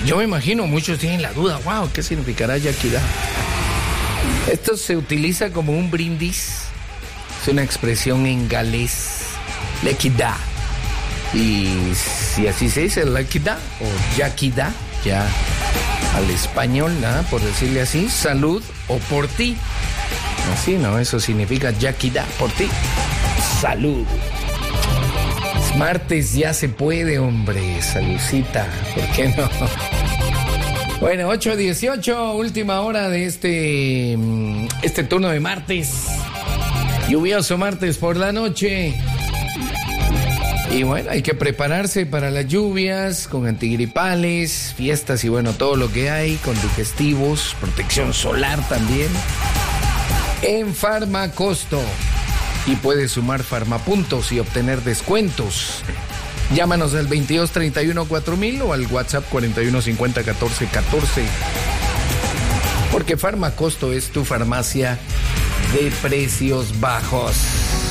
Yo me imagino, muchos tienen la duda, wow, ¿qué significará Yaquidá? Esto se utiliza como un brindis, es una expresión en galés, Lequidá. Y si así se dice, Lequidá o Yaquidá, ya al español, nada, por decirle así, salud o por ti. Así, ¿no? Eso significa Yaquidá, por ti. Salud. Es martes, ya se puede, hombre. Saludcita, ¿por qué no? Bueno, 8:18, última hora de este turno de martes. Lluvioso martes por la noche. Y bueno, hay que prepararse para las lluvias, con antigripales, fiestas y bueno, todo lo que hay, con digestivos, protección solar también. En Farmacosto. Y puedes sumar Farmapuntos y obtener descuentos. Llámanos al 2231-4000 o al WhatsApp 4150-1414. Porque Farmacosto es tu farmacia de precios bajos.